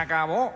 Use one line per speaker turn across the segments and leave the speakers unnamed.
acabó.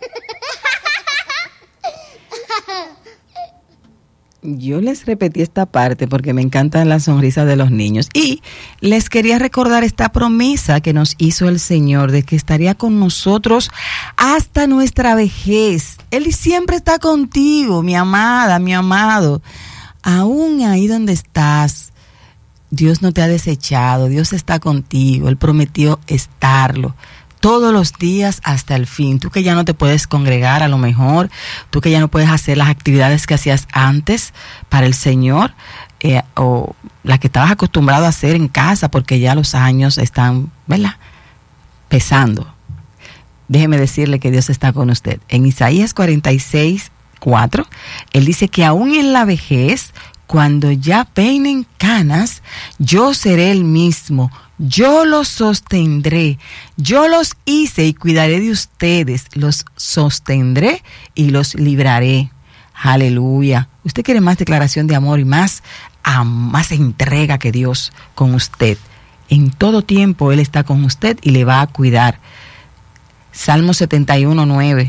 Yo les repetí esta parte porque me encantan las sonrisas de los niños. Y les quería recordar esta promesa que nos hizo el Señor de que estaría con nosotros hasta nuestra vejez. Él siempre está contigo, mi amada, mi amado. Aún ahí donde estás, Dios no te ha desechado, Dios está contigo. Él prometió estarlo todos los días hasta el fin. Tú que ya no te puedes congregar a lo mejor, tú que ya no puedes hacer las actividades que hacías antes para el Señor, o las que estabas acostumbrado a hacer en casa porque ya los años están, ¿verdad?, pesando. Déjeme decirle que Dios está con usted. En Isaías 46:4, Él dice que aún en la vejez, cuando ya peinen canas, yo seré el mismo. Yo los sostendré, yo los hice y cuidaré de ustedes, los sostendré y los libraré. Aleluya. Usted quiere más declaración de amor y más entrega que Dios con usted. En todo tiempo Él está con usted y le va a cuidar. Salmo 71:9.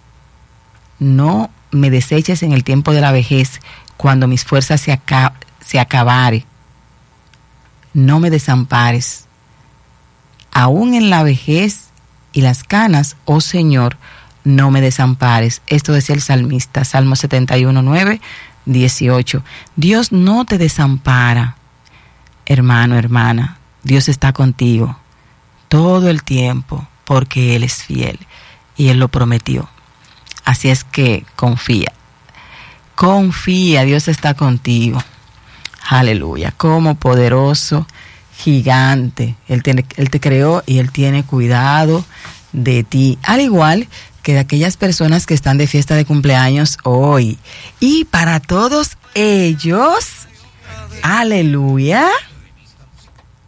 No me deseches en el tiempo de la vejez, cuando mis fuerzas se acabare. No me desampares. Aún en la vejez y las canas, oh Señor, no me desampares. Esto decía el salmista, Salmo 71:9, 18. Dios no te desampara, hermano, hermana. Dios está contigo todo el tiempo porque Él es fiel y Él lo prometió. Así es que confía. Confía, Dios está contigo. Aleluya, como poderoso gigante. Él te creó y Él tiene cuidado de ti. Al igual que de aquellas personas que están de fiesta de cumpleaños hoy. Y para todos ellos, aleluya.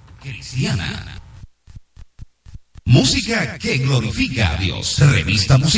Cristiana. Música que glorifica a Dios. Revista musical.